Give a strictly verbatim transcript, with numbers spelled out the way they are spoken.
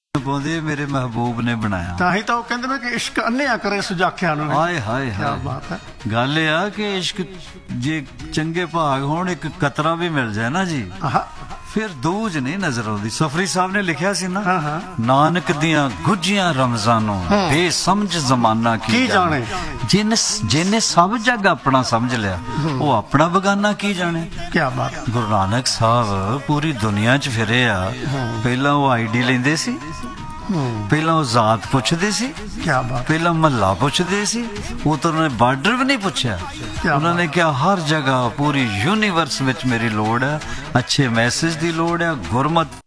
ਪਾਉਂਦੇ ਮੇਰੇ ਮਹਿਬੂਬ ਨੇ ਬਣਾਇਆ। ਤਾਂ ਹੀ ਤਾਂ ਉਹ ਕਹਿੰਦੇ ਨੇ ਕਿ ਇਸ਼ਕ ਅੰਨ੍ਹਿਆ ਕਰੇ ਸੁਜਾਖਿਆ ਨੂੰ। ਹਾਏ ਹਾਏ ਕਿਆ ਹਾਏ, ਬਾਤ ਹੈ। ਗੱਲ ਇਹ ਆ ਕਿ ਇਸ਼ਕ ਜੇ ਚੰਗੇ ਭਾਗ ਹੋਣ, ਇੱਕ ਕਤਰਾ ਵੀ ਮਿਲ ਜਾਏ ਨਾ ਜੀ, ਆਹਾ, ਫਿਰ ਦੂਜ ਨਹੀਂ ਨਜ਼ਰ ਆਉਂਦੀ। ਸਫਰੀ ਸਾਹਿਬ ਨੇ ਲਿਖਿਆ ਸੀ ਨਾ, ਹਾਂ ਹਾਂ, ਨਾਨਕ ਦੀਆਂ ਗੁੱਝੀਆਂ ਰਮਜ਼ਾਨੋਂ ਬੇਸਮਝ ਜ਼ਮਾਨਾ ਕੀ ਕੀ ਜਾਣੇ। ਜਿਨ ਜਿਹਨੇ ਸਭ ਜੱਗ ਆਪਣਾ ਸਮਝ ਲਿਆ, ਉਹ ਆਪਣਾ ਬਗਾਨਾ ਕੀ ਜਾਣੇ। ਕਿਆ ਬਾਤ ਹੈ। ਗੁਰੂ ਨਾਨਕ ਸਾਹਿਬ ਪੂਰੀ ਦੁਨੀਆ 'ਚ ਫਿਰੇ ਆ। ਪਹਿਲਾਂ ਉਹ ਆਈਡੀ ਲੈਂਦੇ ਸੀ, ਪਹਿਲਾਂ ਉਹ ਜ਼ਾਤ ਪੁੱਛਦੇ ਸੀ, ਕਿਆ ਬਾਤ। ਪਹਿਲਾਂ ਮਹੱਲਾ ਪੁੱਛਦੇ ਸੀ, ਉਹ ਤਾਂ ਉਹਨਾਂ ਨੇ ਬਾਰਡਰ ਵੀ ਨਹੀਂ ਪੁੱਛਿਆ। ਉਹਨਾਂ ਨੇ ਕਿਹਾ ਹਰ ਜਗ੍ਹਾ ਪੂਰੀ ਯੂਨੀਵਰਸ ਵਿੱਚ ਮੇਰੀ ਲੋੜ ਹੈ, ਅੱਛੇ ਮੈਸੇਜ ਦੀ ਲੋੜ ਹੈ, ਗੁਰਮਤ